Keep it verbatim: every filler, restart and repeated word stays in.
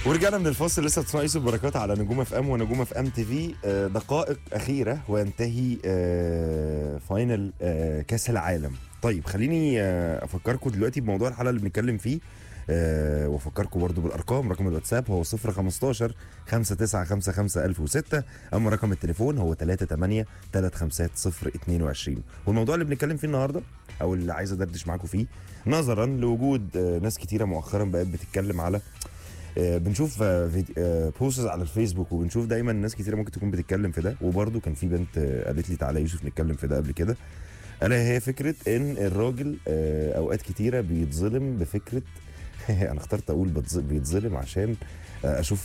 ورجعنا من الفاصل. لسه بتسمعوا يوسف بركات على نجوم اف ام ونجوم اف ام تي في. آه، دقائق اخيره وينتهي آه، فاينل آه، كاس العالم. طيب خليني آه، افكركم دلوقتي بموضوع الحلقه اللي بنتكلم فيه. أه وافكركم برضو بالارقام. رقم الواتساب هو صفر خمستاشر خمسة تسعة خمسة خمسة ألف وستة. اما رقم التليفون هو تلاتة تمانية تلاتة خمسة صفر اتنين وعشرين. والموضوع اللي بنتكلم فيه النهارده او اللي عايز ادردش معاكم فيه، نظرا لوجود آه، ناس كتيره مؤخرا بقت بتتكلم على آه، بنشوف بوستز على الفيسبوك، وبنشوف دايما ناس كتيره ممكن تكون بتتكلم في ده. وبرده كان في بنت آه، قالت لي تعالى يوسف نتكلم في ده قبل كده. الا هي فكره ان الراجل آه، اوقات كتيره بيتظلم بفكره انا اخترت اقول بتظ- بيتظلم عشان آه، اشوف